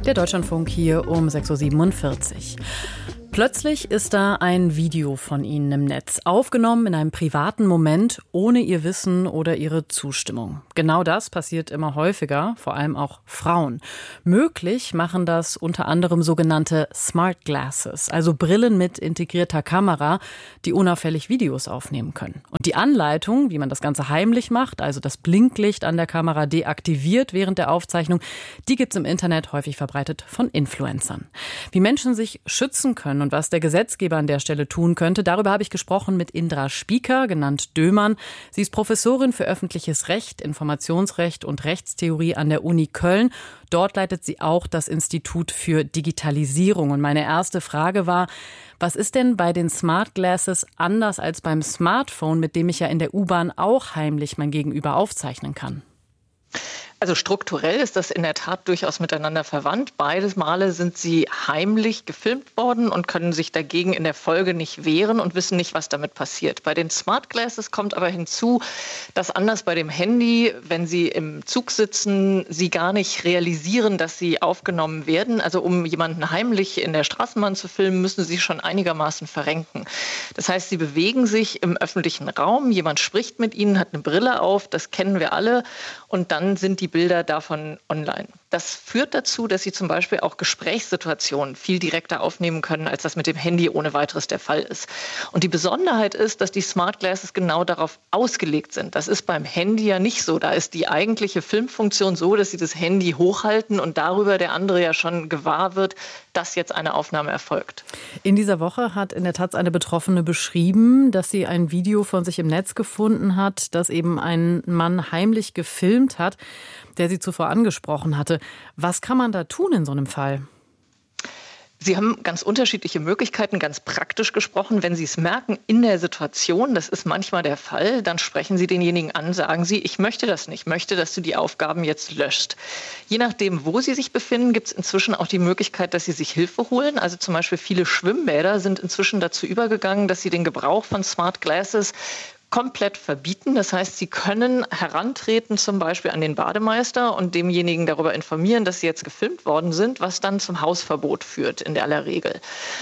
Der Deutschlandfunk hier um 6.47 Uhr. Plötzlich ist da ein Video von Ihnen im Netz, aufgenommen in einem privaten Moment, ohne Ihr Wissen oder Ihre Zustimmung. Genau das passiert immer häufiger, vor allem auch Frauen. Möglich machen das unter anderem sogenannte Smart Glasses, also Brillen mit integrierter Kamera, die unauffällig Videos aufnehmen können. Und die Anleitung, wie man das Ganze heimlich macht, also das Blinklicht an der Kamera deaktiviert während der Aufzeichnung, die gibt's im Internet häufig verbreitet von Influencern. Wie Menschen sich schützen können und was der Gesetzgeber an der Stelle tun könnte, darüber habe ich gesprochen mit Indra Spieker, genannt Dömann. Sie ist Professorin für öffentliches Recht, Informationsrecht und Rechtstheorie an der Uni Köln. Dort leitet sie auch das Institut für Digitalisierung. Und meine erste Frage war, was ist denn bei den Smart Glasses anders als beim Smartphone, mit dem ich ja in der U-Bahn auch heimlich mein Gegenüber aufzeichnen kann? Also strukturell ist das in der Tat durchaus miteinander verwandt. Beides Male sind sie heimlich gefilmt worden und können sich dagegen in der Folge nicht wehren und wissen nicht, was damit passiert. Bei den Smart Glasses kommt aber hinzu, dass anders bei dem Handy, wenn Sie im Zug sitzen, Sie gar nicht realisieren, dass Sie aufgenommen werden. Also um jemanden heimlich in der Straßenbahn zu filmen, müssen Sie schon einigermaßen verrenken. Das heißt, Sie bewegen sich im öffentlichen Raum, jemand spricht mit Ihnen, hat eine Brille auf, das kennen wir alle, und dann sind die Bilder davon online. Das führt dazu, dass Sie zum Beispiel auch Gesprächssituationen viel direkter aufnehmen können, als das mit dem Handy ohne weiteres der Fall ist. Und die Besonderheit ist, dass die Smart Glasses genau darauf ausgelegt sind. Das ist beim Handy ja nicht so. Da ist die eigentliche Filmfunktion so, dass Sie das Handy hochhalten und darüber der andere ja schon gewahr wird, dass jetzt eine Aufnahme erfolgt. In dieser Woche hat in der Taz eine Betroffene beschrieben, dass sie ein Video von sich im Netz gefunden hat, das eben ein Mann heimlich gefilmt hat, der sie zuvor angesprochen hatte. Was kann man da tun in so einem Fall? Sie haben ganz unterschiedliche Möglichkeiten, ganz praktisch gesprochen. Wenn Sie es merken in der Situation, das ist manchmal der Fall, dann sprechen Sie denjenigen an, sagen Sie, ich möchte das nicht, ich möchte, dass du die Aufgaben jetzt löscht. Je nachdem, wo Sie sich befinden, gibt es inzwischen auch die Möglichkeit, dass Sie sich Hilfe holen. Also zum Beispiel viele Schwimmbäder sind inzwischen dazu übergegangen, dass sie den Gebrauch von Smart Glasses komplett verbieten. Das heißt, Sie können herantreten zum Beispiel an den Bademeister und demjenigen darüber informieren, dass Sie jetzt gefilmt worden sind, was dann zum Hausverbot führt in aller Regel.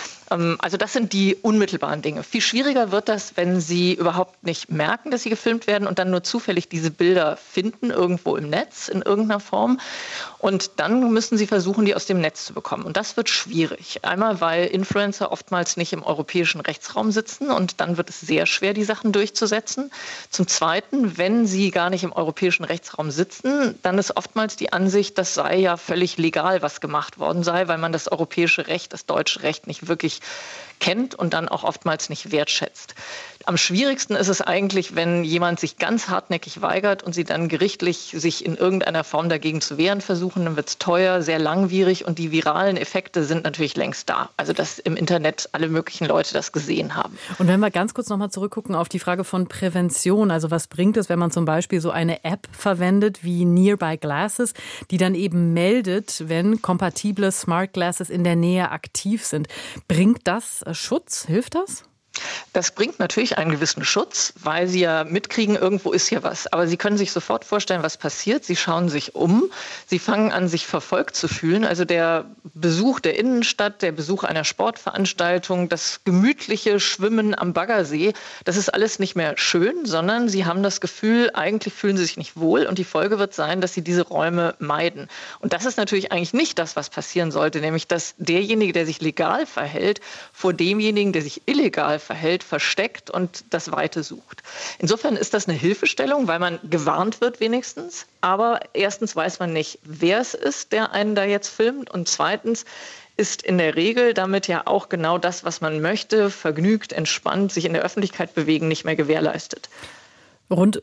Also das sind die unmittelbaren Dinge. Viel schwieriger wird das, wenn Sie überhaupt nicht merken, dass Sie gefilmt werden und dann nur zufällig diese Bilder finden, irgendwo im Netz, in irgendeiner Form. Und dann müssen Sie versuchen, die aus dem Netz zu bekommen. Und das wird schwierig. Einmal, weil Influencer oftmals nicht im europäischen Rechtsraum sitzen und dann wird es sehr schwer, die Sachen durchzusetzen. Zum Zweiten, wenn Sie gar nicht im europäischen Rechtsraum sitzen, dann ist oftmals die Ansicht, das sei ja völlig legal, was gemacht worden sei, weil man das europäische Recht, das deutsche Recht nicht wirklich kennt und dann auch oftmals nicht wertschätzt. Am schwierigsten ist es eigentlich, wenn jemand sich ganz hartnäckig weigert und Sie dann gerichtlich sich in irgendeiner Form dagegen zu wehren versuchen, dann wird es teuer, sehr langwierig und die viralen Effekte sind natürlich längst da. Also dass im Internet alle möglichen Leute das gesehen haben. Und wenn wir ganz kurz nochmal zurückgucken auf die Frage von Prävention, also was bringt es, wenn man zum Beispiel so eine App verwendet wie Nearby Glasses, die dann eben meldet, wenn kompatible Smart Glasses in der Nähe aktiv sind. Bringt das Schutz? Hilft das? Das bringt natürlich einen gewissen Schutz, weil Sie ja mitkriegen, irgendwo ist hier was. Aber Sie können sich sofort vorstellen, was passiert. Sie schauen sich um, Sie fangen an, sich verfolgt zu fühlen. Also der Besuch der Innenstadt, der Besuch einer Sportveranstaltung, das gemütliche Schwimmen am Baggersee, das ist alles nicht mehr schön, sondern Sie haben das Gefühl, eigentlich fühlen Sie sich nicht wohl. Und die Folge wird sein, dass Sie diese Räume meiden. Und das ist natürlich eigentlich nicht das, was passieren sollte, nämlich dass derjenige, der sich legal verhält, vor demjenigen, der sich illegal verhält, versteckt und das Weite sucht. Insofern ist das eine Hilfestellung, weil man gewarnt wird wenigstens. Aber erstens weiß man nicht, wer es ist, der einen da jetzt filmt. Und zweitens ist in der Regel damit ja auch genau das, was man möchte, vergnügt, entspannt, sich in der Öffentlichkeit bewegen, nicht mehr gewährleistet. Rund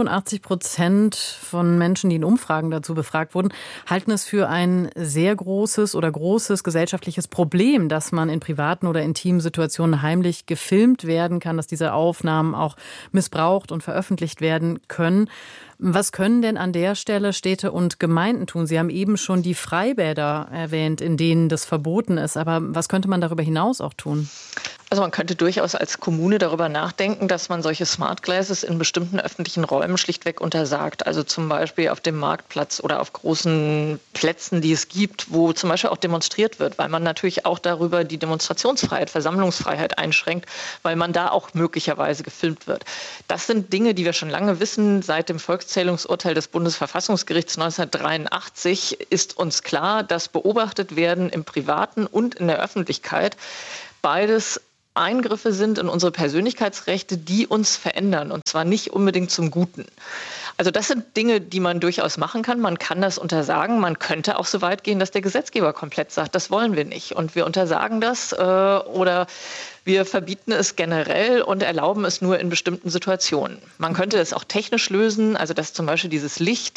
85% von Menschen, die in Umfragen dazu befragt wurden, halten es für ein sehr großes oder großes gesellschaftliches Problem, dass man in privaten oder intimen Situationen heimlich gefilmt werden kann, dass diese Aufnahmen auch missbraucht und veröffentlicht werden können. Was können denn an der Stelle Städte und Gemeinden tun? Sie haben eben schon die Freibäder erwähnt, in denen das verboten ist. Aber was könnte man darüber hinaus auch tun? Also man könnte durchaus als Kommune darüber nachdenken, dass man solche Smart Glasses in bestimmten öffentlichen Räumen schlichtweg untersagt. Also zum Beispiel auf dem Marktplatz oder auf großen Plätzen, die es gibt, wo zum Beispiel auch demonstriert wird, weil man natürlich auch darüber die Demonstrationsfreiheit, Versammlungsfreiheit einschränkt, weil man da auch möglicherweise gefilmt wird. Das sind Dinge, die wir schon lange wissen. Seit dem Volkszählungsurteil des Bundesverfassungsgerichts 1983 ist uns klar, dass beobachtet werden im Privaten und in der Öffentlichkeit beides Eingriffe sind in unsere Persönlichkeitsrechte, die uns verändern, und zwar nicht unbedingt zum Guten. Also das sind Dinge, die man durchaus machen kann. Man kann das untersagen. Man könnte auch so weit gehen, dass der Gesetzgeber komplett sagt, das wollen wir nicht. Und wir untersagen das oder wir verbieten es generell und erlauben es nur in bestimmten Situationen. Man könnte es auch technisch lösen, also dass zum Beispiel dieses Licht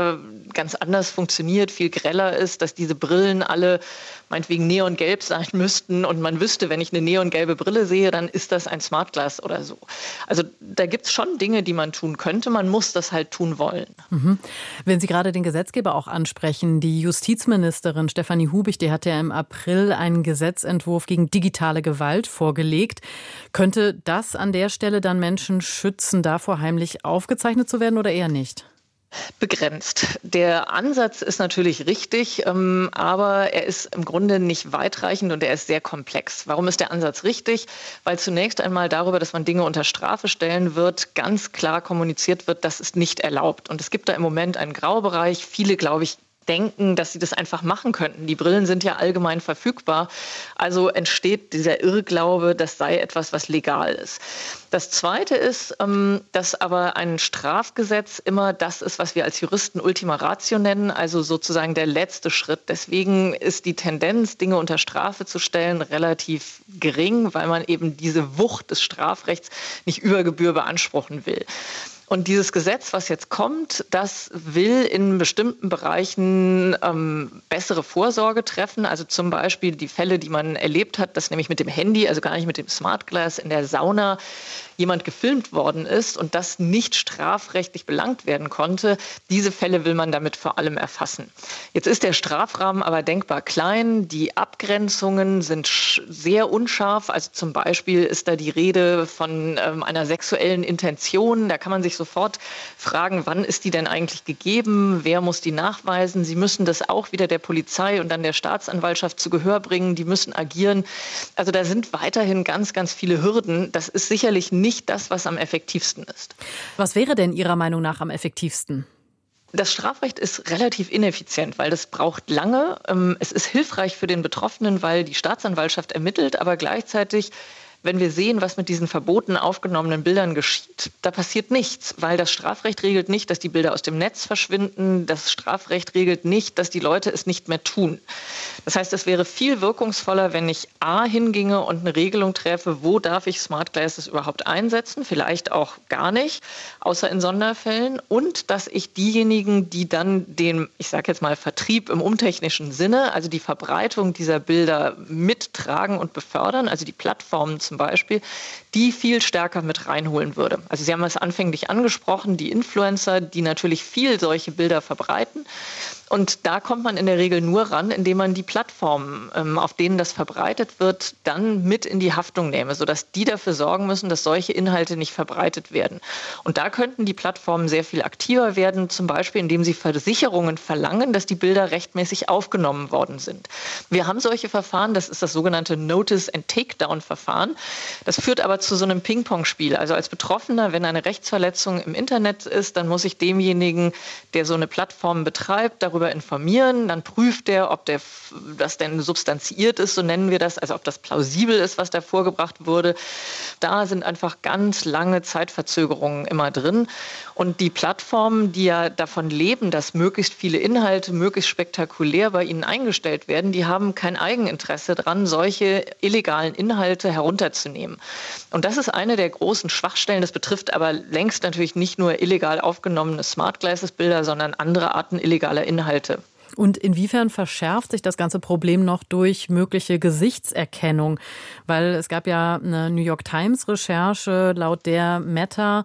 ganz anders funktioniert, viel greller ist, dass diese Brillen alle meinetwegen neongelb sein müssten und man wüsste, wenn ich eine neongelbe Brille sehe, dann ist das ein Smart Glass oder so. Also da gibt es schon Dinge, die man tun könnte. Man muss das halt tun wollen. Mhm. Wenn Sie gerade den Gesetzgeber auch ansprechen, die Justizministerin Stefanie Hubig, die hat ja im April einen Gesetzentwurf gegen digitale Gewalt vorgelegt. Könnte das an der Stelle dann Menschen schützen, davor heimlich aufgezeichnet zu werden oder eher nicht? Begrenzt. Der Ansatz ist natürlich richtig, aber er ist im Grunde nicht weitreichend und er ist sehr komplex. Warum ist der Ansatz richtig? Weil zunächst einmal darüber, dass man Dinge unter Strafe stellen wird, ganz klar kommuniziert wird, das ist nicht erlaubt. Und es gibt da im Moment einen Graubereich. Viele, glaube ich, denken, dass sie das einfach machen könnten. Die Brillen sind ja allgemein verfügbar. Also entsteht dieser Irrglaube, das sei etwas, was legal ist. Das Zweite ist, dass aber ein Strafgesetz immer das ist, was wir als Juristen Ultima Ratio nennen, also sozusagen der letzte Schritt. Deswegen ist die Tendenz, Dinge unter Strafe zu stellen, relativ gering, weil man eben diese Wucht des Strafrechts nicht über Gebühr beanspruchen will. Und dieses Gesetz, was jetzt kommt, das will in bestimmten Bereichen bessere Vorsorge treffen. Also zum Beispiel die Fälle, die man erlebt hat, dass nämlich mit dem Handy, also gar nicht mit dem Smart Glass, in der Sauna jemand gefilmt worden ist und das nicht strafrechtlich belangt werden konnte. Diese Fälle will man damit vor allem erfassen. Jetzt ist der Strafrahmen aber denkbar klein. Die Abgrenzungen sind sehr unscharf. Also zum Beispiel ist da die Rede von einer sexuellen Intention. Da kann man sich sofort fragen, wann ist die denn eigentlich gegeben? Wer muss die nachweisen? Sie müssen das auch wieder der Polizei und dann der Staatsanwaltschaft zu Gehör bringen. Die müssen agieren. Also da sind weiterhin ganz, ganz viele Hürden. Das ist sicherlich nicht das, was am effektivsten ist. Was wäre denn Ihrer Meinung nach am effektivsten? Das Strafrecht ist relativ ineffizient, weil das braucht lange. Es ist hilfreich für den Betroffenen, weil die Staatsanwaltschaft ermittelt, aber gleichzeitig, wenn wir sehen, was mit diesen verboten aufgenommenen Bildern geschieht, da passiert nichts, weil das Strafrecht regelt nicht, dass die Bilder aus dem Netz verschwinden. Das Strafrecht regelt nicht, dass die Leute es nicht mehr tun. Das heißt, es wäre viel wirkungsvoller, wenn ich A hinginge und eine Regelung treffe, wo darf ich Smart Glasses überhaupt einsetzen, vielleicht auch gar nicht, außer in Sonderfällen. Und dass ich diejenigen, die dann den, ich sage jetzt mal, Vertrieb im umtechnischen Sinne, also die Verbreitung dieser Bilder mittragen und befördern, also die Plattformen zum Beispiel, die viel stärker mit reinholen würde. Also Sie haben es anfänglich angesprochen, die Influencer, die natürlich viel solche Bilder verbreiten. Und da kommt man in der Regel nur ran, indem man die Plattformen, auf denen das verbreitet wird, dann mit in die Haftung nehme, sodass die dafür sorgen müssen, dass solche Inhalte nicht verbreitet werden. Und da könnten die Plattformen sehr viel aktiver werden, zum Beispiel indem sie Versicherungen verlangen, dass die Bilder rechtmäßig aufgenommen worden sind. Wir haben solche Verfahren, das ist das sogenannte Notice-and-Takedown-Verfahren. Das führt aber zu so einem Ping-Pong-Spiel. Also als Betroffener, wenn eine Rechtsverletzung im Internet ist, dann muss ich demjenigen, der so eine Plattform betreibt, darüber informieren, dann prüft er, ob das denn substanziiert ist, so nennen wir das, also ob das plausibel ist, was da vorgebracht wurde. Da sind einfach ganz lange Zeitverzögerungen immer drin. Und die Plattformen, die ja davon leben, dass möglichst viele Inhalte möglichst spektakulär bei ihnen eingestellt werden, die haben kein Eigeninteresse daran, solche illegalen Inhalte herunterzunehmen. Und das ist eine der großen Schwachstellen. Das betrifft aber längst natürlich nicht nur illegal aufgenommene Smart Glasses Bilder, sondern andere Arten illegaler Inhalte. Und inwiefern verschärft sich das ganze Problem noch durch mögliche Gesichtserkennung? Weil es gab ja eine New York Times Recherche, laut der Meta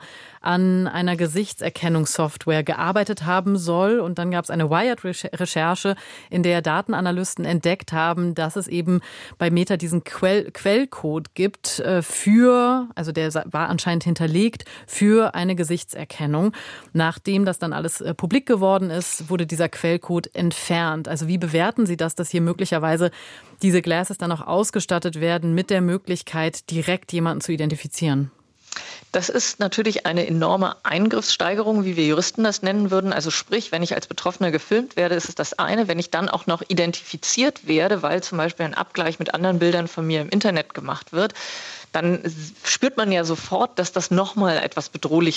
an einer Gesichtserkennungssoftware gearbeitet haben soll. Und dann gab es eine Wired-Recherche, in der Datenanalysten entdeckt haben, dass es eben bei Meta diesen Quellcode gibt also der war anscheinend hinterlegt für eine Gesichtserkennung. Nachdem das dann alles publik geworden ist, wurde dieser Quellcode entfernt. Also wie bewerten Sie das, dass hier möglicherweise diese Glasses dann auch ausgestattet werden mit der Möglichkeit, direkt jemanden zu identifizieren? Das ist natürlich eine enorme Eingriffssteigerung, wie wir Juristen das nennen würden. Also sprich, wenn ich als Betroffener gefilmt werde, ist es das eine. Wenn ich dann auch noch identifiziert werde, weil zum Beispiel ein Abgleich mit anderen Bildern von mir im Internet gemacht wird, dann spürt man ja sofort, dass das nochmal etwas bedrohlicher